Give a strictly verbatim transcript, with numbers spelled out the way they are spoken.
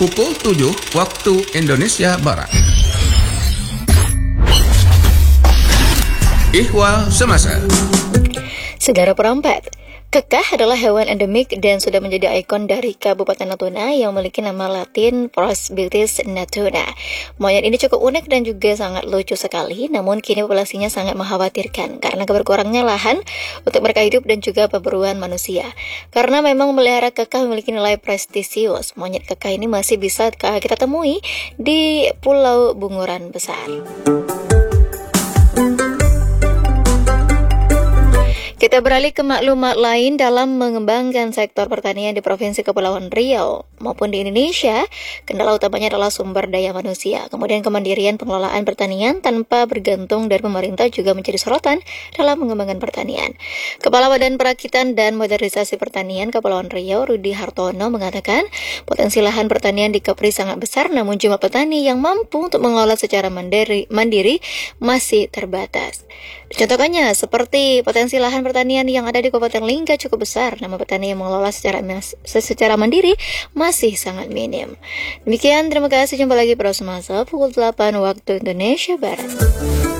pukul tujuh waktu Indonesia Barat. Ihwal Semasa. Saudara perempat, kekah adalah hewan endemik dan sudah menjadi ikon dari Kabupaten Natuna yang memiliki nama latin Prosbytis natuna. Monyet ini cukup unik dan juga sangat lucu sekali, namun kini populasinya sangat mengkhawatirkan karena berkurangnya lahan untuk mereka hidup dan juga perburuan manusia. Karena memang memelihara kekah memiliki nilai prestisius, monyet kekah ini masih bisa kita temui di Pulau Bunguran Besar. Kita beralih ke maklumat lain dalam mengembangkan sektor pertanian di Provinsi Kepulauan Riau maupun di Indonesia. Kendala utamanya adalah sumber daya manusia. Kemudian kemandirian pengelolaan pertanian tanpa bergantung dari pemerintah juga menjadi sorotan dalam mengembangkan pertanian. Kepala Badan Perakitan dan Modernisasi Pertanian Kepulauan Riau, Rudi Hartono, mengatakan potensi lahan pertanian di Kepri sangat besar, namun jumlah petani yang mampu untuk mengelola secara mandiri, mandiri masih terbatas. Contohnya seperti potensi lahan pertanian yang ada di Kabupaten Lingga cukup besar, namun petani yang mengelola secara secara mandiri masih sangat minim. Demikian, terima kasih. Jumpa lagi pada semasa pukul delapan waktu Indonesia Barat.